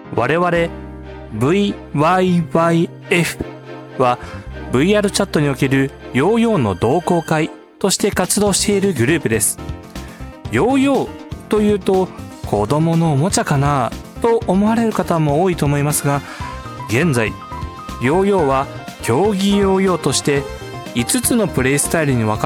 我々 VYYF は VR チャットにおけるヨーヨーの同好会として活動しているグループです。ヨーヨーというと子供のおもちゃかなと思われる方も多いと思いますが、現在ヨーヨーは競技ヨーヨーとして5つのプレイスタイルに分か